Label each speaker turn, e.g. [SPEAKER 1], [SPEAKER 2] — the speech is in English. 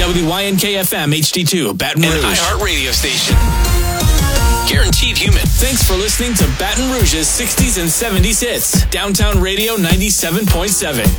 [SPEAKER 1] WYNK-FM HD2, Baton Rouge.
[SPEAKER 2] An iHeart radio station. Guaranteed human.
[SPEAKER 1] Thanks for listening to Baton Rouge's 60s and 70s hits. Downtown Radio 97.7.